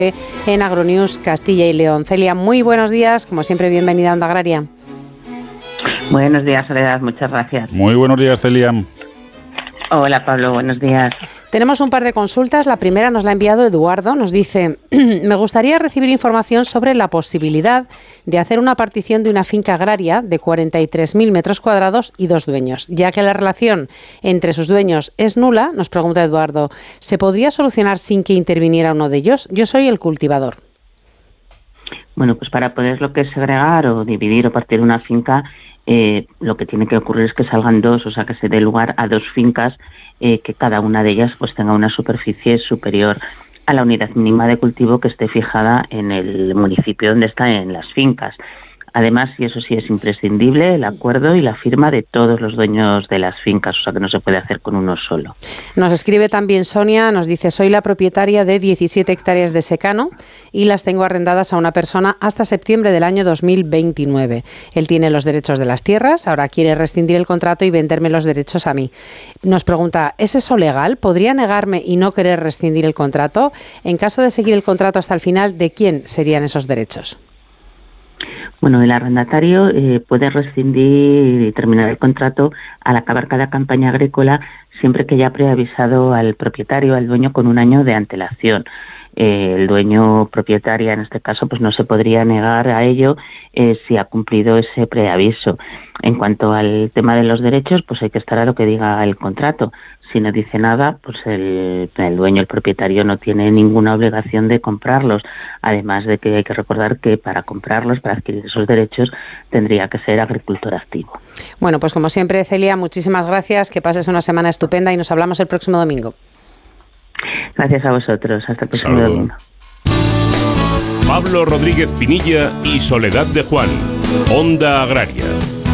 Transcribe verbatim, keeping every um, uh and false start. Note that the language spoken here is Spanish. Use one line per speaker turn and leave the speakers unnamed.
en Agronews Castilla y León. Celia, muy buenos días, como siempre bienvenida a Onda Agraria.
Buenos días, Soledad, muchas gracias.
Muy buenos días, Celia.
Hola, Pablo, buenos días.
Tenemos un par de consultas. La primera nos la ha enviado Eduardo. Nos dice, me gustaría recibir información sobre la posibilidad de hacer una partición de una finca agraria de cuarenta y tres mil metros cuadrados y dos dueños. Ya que la relación entre sus dueños es nula, nos pregunta Eduardo, ¿se podría solucionar sin que interviniera uno de ellos? Yo soy el cultivador.
Bueno, pues para poder lo que es segregar o dividir o partir una finca, eh, lo que tiene que ocurrir es que salgan dos, o sea, que se dé lugar a dos fincas, eh, que cada una de ellas pues tenga una superficie superior a la unidad mínima de cultivo que esté fijada en el municipio donde están en las fincas. Además, y eso sí es imprescindible, el acuerdo y la firma de todos los dueños de las fincas, o sea que no se puede hacer con uno solo.
Nos escribe también Sonia, nos dice, soy la propietaria de diecisiete hectáreas de secano y las tengo arrendadas a una persona hasta septiembre del año dos mil veintinueve. Él tiene los derechos de las tierras, ahora quiere rescindir el contrato y venderme los derechos a mí. Nos pregunta, ¿es eso legal? ¿Podría negarme y no querer rescindir el contrato? En caso de seguir el contrato hasta el final, ¿de quién serían esos derechos?
Bueno, el arrendatario eh, puede rescindir y terminar el contrato al acabar cada campaña agrícola siempre que haya preavisado al propietario, al dueño, con un año de antelación. Eh, el dueño propietaria, en este caso, pues no se podría negar a ello eh, si ha cumplido ese preaviso. En cuanto al tema de los derechos, pues hay que estar a lo que diga el contrato. Si no dice nada, pues el, el dueño, el propietario, no tiene ninguna obligación de comprarlos. Además de que hay que recordar que para comprarlos, para adquirir esos derechos, tendría que ser agricultor activo.
Bueno, pues como siempre, Celia, muchísimas gracias. Que pases una semana estupenda y nos hablamos el próximo domingo.
Gracias a vosotros. Hasta el próximo
Salud.
domingo.
Pablo Rodríguez Pinilla y Soledad de Juan. Onda Agraria.